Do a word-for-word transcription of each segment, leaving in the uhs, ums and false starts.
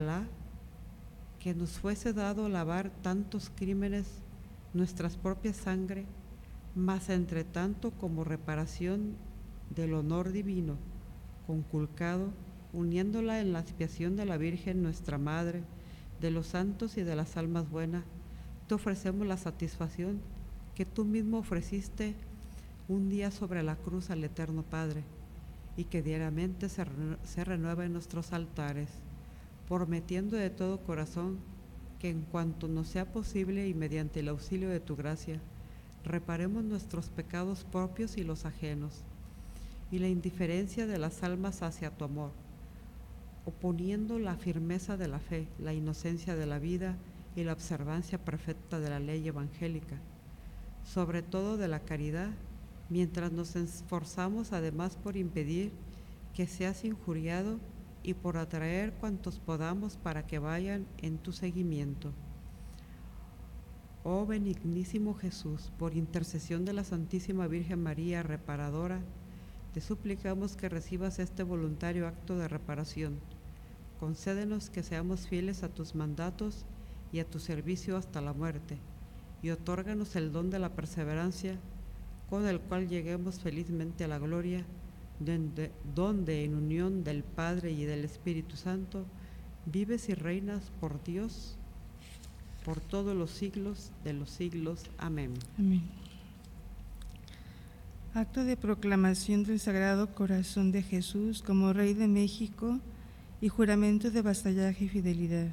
Ojalá que nos fuese dado lavar tantos crímenes nuestras propias sangre, mas entre tanto como reparación del honor divino, conculcado, uniéndola en la expiación de la Virgen nuestra Madre, de los santos y de las almas buenas, te ofrecemos la satisfacción que tú mismo ofreciste un día sobre la cruz al Eterno Padre, y que diariamente se, renu- se renueva en nuestros altares, prometiendo de todo corazón que en cuanto nos sea posible y mediante el auxilio de tu gracia, reparemos nuestros pecados propios y los ajenos, y la indiferencia de las almas hacia tu amor, oponiendo la firmeza de la fe, la inocencia de la vida y la observancia perfecta de la ley evangélica, sobre todo de la caridad, mientras nos esforzamos además por impedir que seas injuriado y por atraer cuantos podamos para que vayan en tu seguimiento. Oh benignísimo Jesús, por intercesión de la Santísima Virgen María, reparadora, te suplicamos que recibas este voluntario acto de reparación. Concédenos que seamos fieles a tus mandatos y a tu servicio hasta la muerte, y otórganos el don de la perseverancia, con el cual lleguemos felizmente a la gloria, donde, donde en unión del Padre y del Espíritu Santo, vives y reinas por Dios, por todos los siglos de los siglos. Amén. Amén. Acto de proclamación del Sagrado Corazón de Jesús como Rey de México y juramento de vasallaje y fidelidad.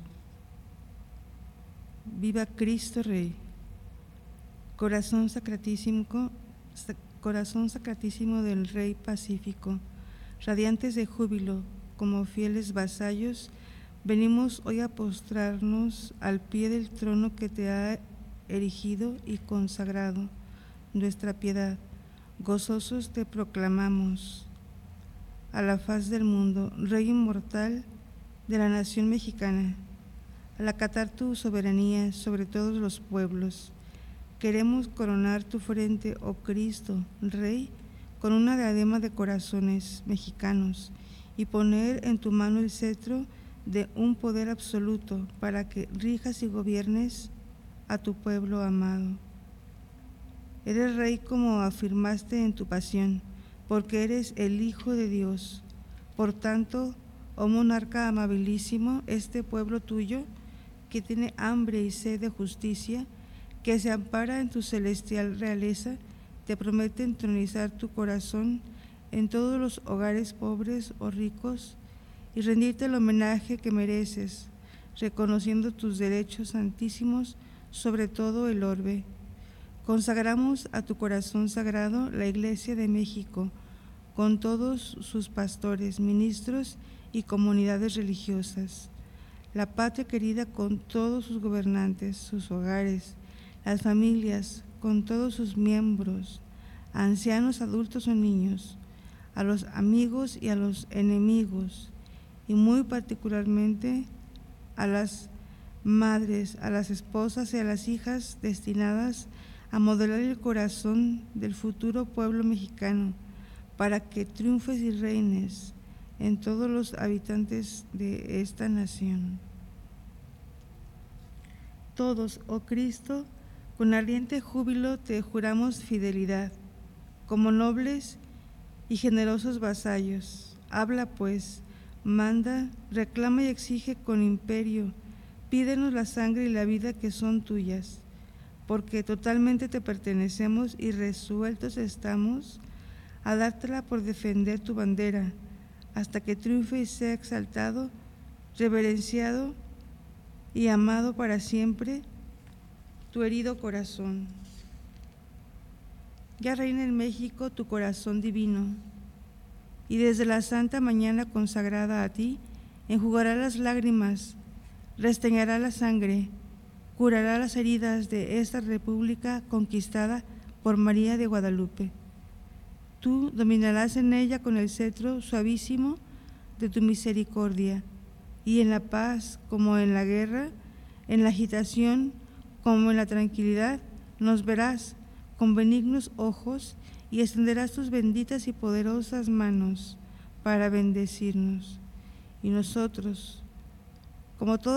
Viva Cristo Rey. Corazón sacratísimo, corazón sacratísimo del Rey Pacífico, radiantes de júbilo, como fieles vasallos, venimos hoy a postrarnos al pie del trono que te ha erigido y consagrado nuestra piedad. Gozosos te proclamamos a la faz del mundo, Rey inmortal de la nación mexicana. Al acatar tu soberanía sobre todos los pueblos, queremos coronar tu frente, oh Cristo, Rey, con una diadema de corazones mexicanos y poner en tu mano el cetro de un poder absoluto para que rijas y gobiernes a tu pueblo amado. Eres Rey como afirmaste en tu pasión, porque eres el Hijo de Dios. Por tanto, oh monarca amabilísimo, este pueblo tuyo, que tiene hambre y sed de justicia, que se ampara en tu celestial realeza, te promete entronizar tu corazón en todos los hogares pobres o ricos y rendirte el homenaje que mereces, reconociendo tus derechos santísimos sobre todo el orbe. Consagramos a tu corazón sagrado la Iglesia de México, con todos sus pastores, ministros y comunidades religiosas, la patria querida con todos sus gobernantes, sus hogares, las familias con todos sus miembros, ancianos, adultos o niños, a los amigos y a los enemigos, y muy particularmente a las madres, a las esposas y a las hijas destinadas a modelar el corazón del futuro pueblo mexicano, para que triunfes y reines en todos los habitantes de esta nación. Todos, oh Cristo, con ardiente júbilo te juramos fidelidad, como nobles y generosos vasallos. Habla pues, manda, reclama y exige con imperio, pídenos la sangre y la vida que son tuyas, porque totalmente te pertenecemos y resueltos estamos a dártela por defender tu bandera, hasta que triunfe y sea exaltado, reverenciado y amado para siempre tu herido corazón. Ya reina en México tu corazón divino, y desde la santa mañana consagrada a ti, enjugará las lágrimas, resteñará la sangre, curará las heridas de esta república conquistada por María de Guadalupe. Tú dominarás en ella con el cetro suavísimo de tu misericordia, y en la paz como en la guerra, en la agitación como en la tranquilidad, nos verás con benignos ojos y extenderás tus benditas y poderosas manos para bendecirnos. Y nosotros, como todo